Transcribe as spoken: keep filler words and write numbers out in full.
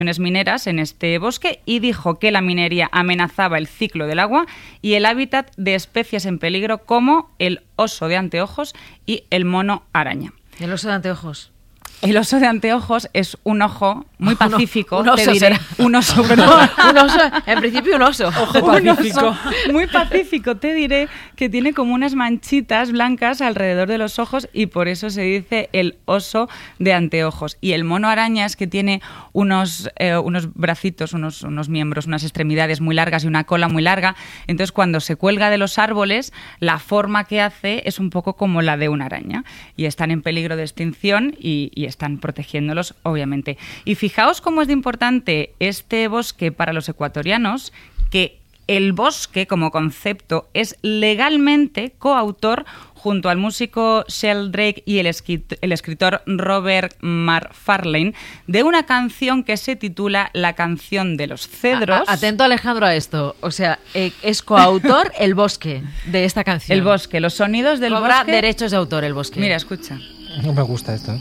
mineras en este bosque y dijo que la minería amenazaba el ciclo del agua y el hábitat de especies en peligro como el oso de anteojos y el mono araña. ¿El oso de anteojos? El oso de anteojos es un ojo muy pacífico. Un, un oso, te diré, será. Un oso, pero... un oso, en principio un oso. Ojo pacífico. Un oso muy pacífico, te diré, que tiene como unas manchitas blancas alrededor de los ojos y por eso se dice el oso de anteojos. Y el mono araña es que tiene unos, eh, unos bracitos, unos, unos miembros, unas extremidades muy largas y una cola muy larga. Entonces, cuando se cuelga de los árboles, la forma que hace es un poco como la de una araña. Y están en peligro de extinción y, y están protegiéndolos, obviamente. Y fijaos cómo es de importante este bosque para los ecuatorianos, que el bosque como concepto es legalmente coautor junto al músico Sheldrake y el, escrit- el escritor Robert McFarlane de una canción que se titula La canción de los cedros. A- atento, Alejandro, a esto. O sea, eh, es coautor el bosque de esta canción. El bosque, los sonidos del Cobra bosque. derechos de autor el bosque. Mira, escucha. No me gusta esto.